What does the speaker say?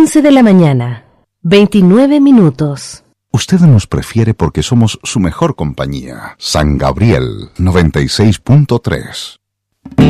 11 de la mañana, 29 minutos. Usted nos prefiere porque somos su mejor compañía. San Gabriel 96.3.